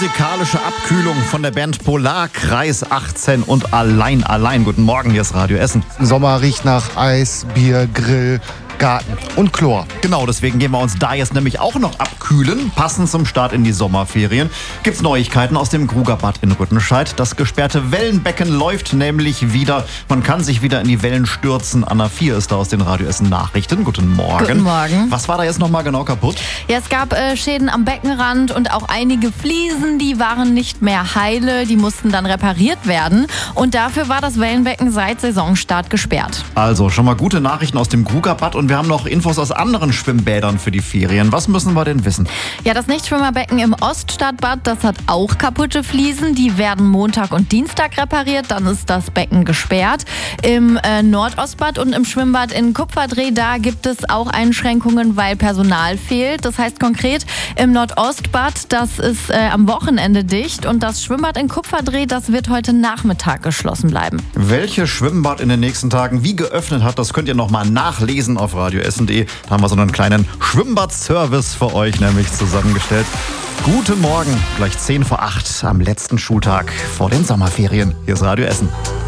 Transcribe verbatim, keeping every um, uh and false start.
Musikalische Abkühlung von der Band Polarkreis achtzehn und Allein, Allein. Guten Morgen, hier ist Radio Essen. Sommer riecht nach Eis, Bier, Grill, Garten und Chlor. Genau, deswegen gehen wir uns da jetzt nämlich auch noch abkühlen. Passend zum Start in die Sommerferien gibt's Neuigkeiten aus dem Grugerbad in Rüttenscheid. Das gesperrte Wellenbecken läuft nämlich wieder. Man kann sich wieder in die Wellen stürzen. Anna vier ist da aus den Radio Essen Nachrichten. Guten Morgen. Guten Morgen. Was war da jetzt nochmal genau kaputt? Ja, es gab äh, Schäden am Beckenrand und auch einige Fliesen, die waren nicht mehr heile. Die mussten dann repariert werden. Und dafür war das Wellenbecken seit Saisonstart gesperrt. Also schon mal gute Nachrichten aus dem Grugerbad und wir haben noch Infos aus anderen Schwimmbädern für die Ferien. Was müssen wir denn wissen? Ja, das Nichtschwimmerbecken im Oststadtbad, das hat auch kaputte Fliesen. Die werden Montag und Dienstag repariert, dann ist das Becken gesperrt. Im äh, Nordostbad und im Schwimmbad in Kupferdreh, da gibt es auch Einschränkungen, weil Personal fehlt. Das heißt konkret, im Nordostbad, das ist äh, am Wochenende dicht und das Schwimmbad in Kupferdreh, das wird heute Nachmittag geschlossen bleiben. Welches Schwimmbad in den nächsten Tagen wie geöffnet hat, das könnt ihr nochmal nachlesen auf radio essen punkt de. Da haben wir so einen kleinen Schwimmbad-Service für euch nämlich zusammengestellt. Guten Morgen, gleich zehn vor acht am letzten Schultag vor den Sommerferien. Hier ist Radio Essen.